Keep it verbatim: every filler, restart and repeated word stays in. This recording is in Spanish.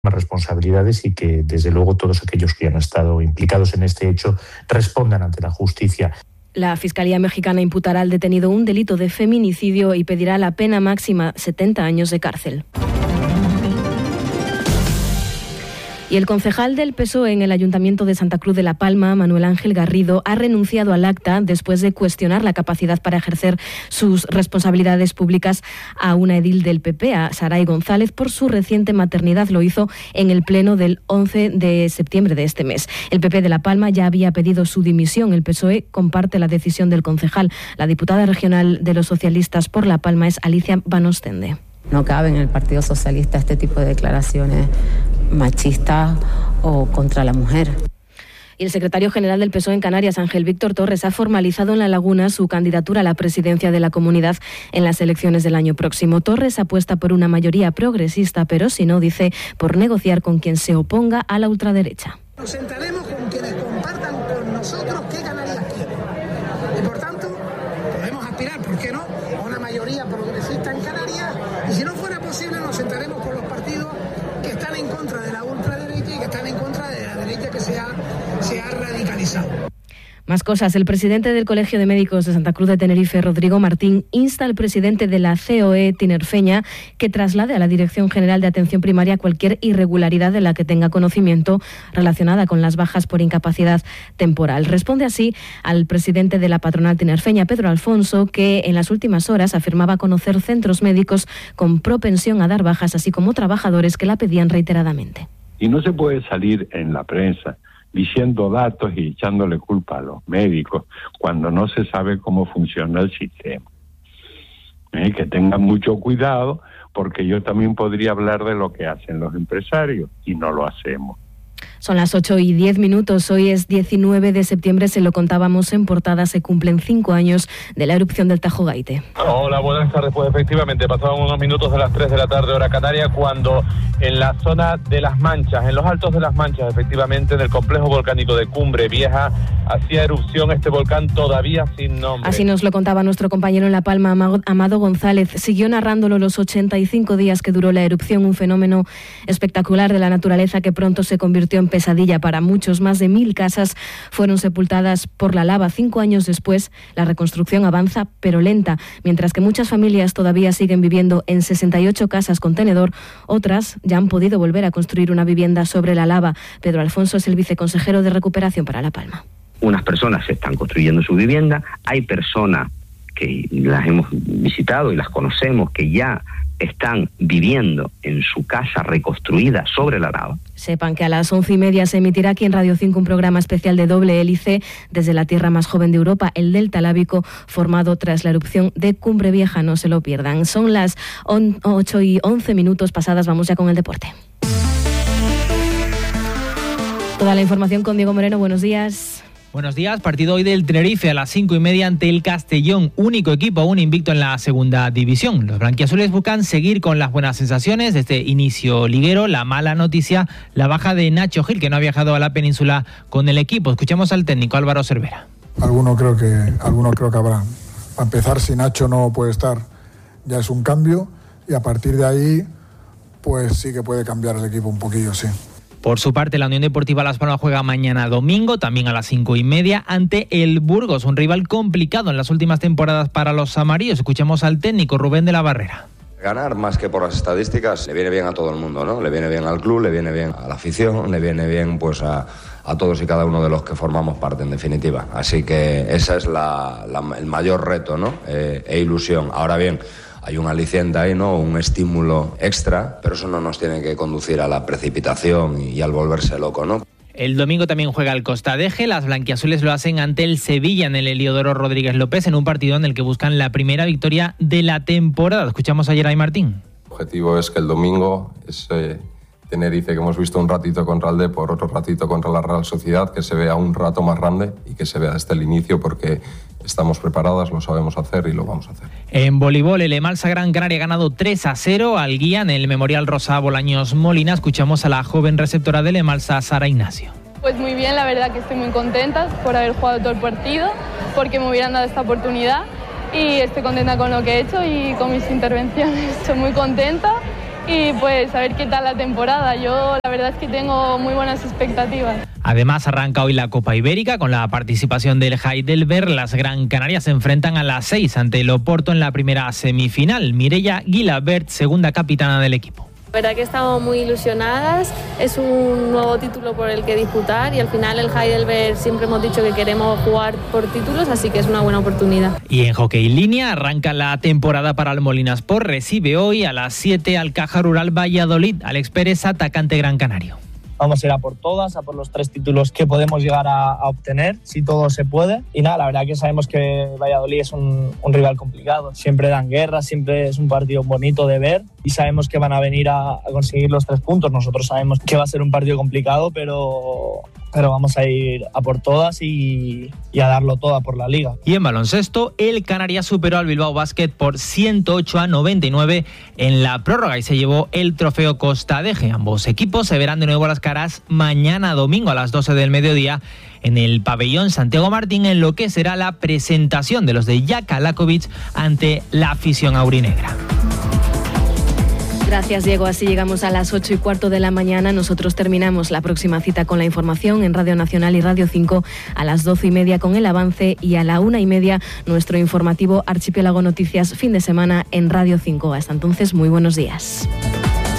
responsabilidades y que, desde luego, todos aquellos que han estado implicados en este hecho respondan ante la justicia. La Fiscalía mexicana imputará al detenido un delito de feminicidio y pedirá la pena máxima setenta años de cárcel. Y el concejal del P S O E en el Ayuntamiento de Santa Cruz de la Palma, Manuel Ángel Garrido, ha renunciado al acta después de cuestionar la capacidad para ejercer sus responsabilidades públicas a una edil del P P, a Saray González, por su reciente maternidad. Lo hizo en el pleno del once de septiembre de este mes. El P P de La Palma ya había pedido su dimisión. El P S O E comparte la decisión del concejal. La diputada regional de los socialistas por La Palma es Alicia Van Ostende. No cabe en el Partido Socialista este tipo de declaraciones machistas o contra la mujer. Y el secretario general del P S O E en Canarias, Ángel Víctor Torres, ha formalizado en La Laguna su candidatura a la presidencia de la comunidad en las elecciones del año próximo. Torres apuesta por una mayoría progresista, pero si no, dice, por negociar con quien se oponga a la ultraderecha. Nos sentaremos con quienes compartan con nosotros qué Canarias quiere. Y por tanto, podemos aspirar, ¿por qué no?, a una mayoría progresista en Canarias. Y si no fuera posible, nos sentaremos con los partidos que están en contra de la ultraderecha y que están en contra de la derecha que se ha, se ha radicalizado. Más cosas. El presidente del Colegio de Médicos de Santa Cruz de Tenerife, Rodrigo Martín, insta al presidente de la C O E tinerfeña que traslade a la Dirección General de Atención Primaria cualquier irregularidad de la que tenga conocimiento relacionada con las bajas por incapacidad temporal. Responde así al presidente de la patronal tinerfeña, Pedro Alfonso, que en las últimas horas afirmaba conocer centros médicos con propensión a dar bajas, así como trabajadores que la pedían reiteradamente. Y no se puede salir en la prensa diciendo datos y echándole culpa a los médicos cuando no se sabe cómo funciona el sistema. ¿Eh? Que tengan mucho cuidado, porque yo también podría hablar de lo que hacen los empresarios y no lo hacemos. Son las ocho y diez minutos. Hoy es diecinueve de septiembre, se lo contábamos en portada. Se cumplen cinco años de la erupción del Tajo Gaite. Hola, buenas tardes. Pues efectivamente, pasaban unos minutos de las tres de la tarde, hora canaria, cuando en la zona de Las Manchas, en los altos de Las Manchas, efectivamente, en el complejo volcánico de Cumbre Vieja, hacía erupción este volcán todavía sin nombre. Así nos lo contaba nuestro compañero en La Palma, Amado González. Siguió narrándolo los ochenta y cinco días que duró la erupción, un fenómeno espectacular de la naturaleza que pronto se convirtió en pesadilla para muchos. Más de mil casas fueron sepultadas por la lava. Cinco años después, la reconstrucción avanza, pero lenta. Mientras que muchas familias todavía siguen viviendo en sesenta y ocho casas con tenedor, otras ya han podido volver a construir una vivienda sobre la lava. Pedro Alfonso es el viceconsejero de Recuperación para La Palma. Unas personas están construyendo su vivienda, hay personas que las hemos visitado y las conocemos que ya están viviendo en su casa reconstruida sobre la lava. Sepan que a las once y media se emitirá aquí en Radio cinco un programa especial de doble hélice desde la tierra más joven de Europa, el delta lábico, formado tras la erupción de Cumbre Vieja. No se lo pierdan. Son las ocho y once minutos pasadas. Vamos ya con el deporte. Toda la información con Diego Moreno. Buenos días. Buenos días, partido hoy del Tenerife a las cinco y media ante el Castellón, único equipo aún invicto en la segunda división. Los blanquiazules buscan seguir con las buenas sensaciones de este inicio liguero. La mala noticia, la baja de Nacho Gil, que no ha viajado a la península con el equipo. Escuchamos al técnico Álvaro Cervera. Alguno creo que, alguno creo que habrá. Para empezar, si Nacho no puede estar, ya es un cambio, y a partir de ahí, pues sí que puede cambiar el equipo un poquillo, sí. Por su parte, la Unión Deportiva Las Palmas juega mañana domingo, también a las cinco y media, ante el Burgos, un rival complicado en las últimas temporadas para los amarillos. Escuchamos al técnico Rubén de la Barrera. Ganar, más que por las estadísticas, le viene bien a todo el mundo, ¿no? Le viene bien al club, le viene bien a la afición, le viene bien pues a, a todos y cada uno de los que formamos parte, en definitiva. Así que ese es la, la, el mayor reto, ¿no? Eh, e ilusión. Ahora bien, hay un aliciente ahí, ¿no? Un estímulo extra, pero eso no nos tiene que conducir a la precipitación y al volverse loco, ¿no? El domingo también juega el Costa Deje. Las blanquiazules lo hacen ante el Sevilla en el Heliodoro Rodríguez López, en un partido en el que buscan la primera victoria de la temporada. Escuchamos a Geray Martín. El objetivo es que el domingo ese Tenerife que hemos visto un ratito contra el Depor, otro ratito contra la Real Sociedad, que se vea un rato más grande y que se vea desde el inicio, porque estamos preparadas, lo sabemos hacer y lo vamos a hacer. En voleibol, el Emalsa Gran Canaria ha ganado tres a cero al Guía en el Memorial Rosa Bolaños Molina. Escuchamos a la joven receptora del Emalsa, Sara Ignacio. Pues muy bien, la verdad que estoy muy contenta por haber jugado todo el partido, porque me hubieran dado esta oportunidad, y estoy contenta con lo que he hecho y con mis intervenciones. Estoy muy contenta y pues a ver qué tal la temporada. Yo la verdad es que tengo muy buenas expectativas. Además, arranca hoy la Copa Ibérica con la participación del Heidelberg. Las Gran Canarias se enfrentan a las seis ante el Oporto en la primera semifinal. Mireia Guilabert, segunda capitana del equipo. La verdad que estamos muy ilusionadas, es un nuevo título por el que disputar y al final el Heidelberg siempre hemos dicho que queremos jugar por títulos, así que es una buena oportunidad. Y en hockey en línea arranca la temporada para el Molinasport, recibe hoy a las siete al Caja Rural Valladolid. Alex Pérez, atacante gran canario. Vamos a ir a por todas, a por los tres títulos que podemos llegar a, a obtener, si todo se puede. Y nada, la verdad que sabemos que Valladolid es un, un rival complicado. Siempre dan guerra, siempre es un partido bonito de ver y sabemos que van a venir a, a conseguir los tres puntos. Nosotros sabemos que va a ser un partido complicado, pero, pero vamos a ir a por todas y, y a darlo todo por la liga. Y en baloncesto, el Canarias superó al Bilbao Basket por ciento ocho a noventa y nueve en la prórroga y se llevó el trofeo Costa Deje. Ambos equipos se verán de nuevo a las caras mañana domingo a las doce del mediodía en el pabellón Santiago Martín, en lo que será la presentación de los de Jaka Lakovic ante la afición aurinegra. Gracias, Diego. Así llegamos a las ocho y cuarto de la mañana. Nosotros terminamos la próxima cita con la información en Radio Nacional y Radio cinco a las doce y media con el avance y a la una y media nuestro informativo Archipiélago Noticias fin de semana en Radio cinco. Hasta entonces, muy buenos días.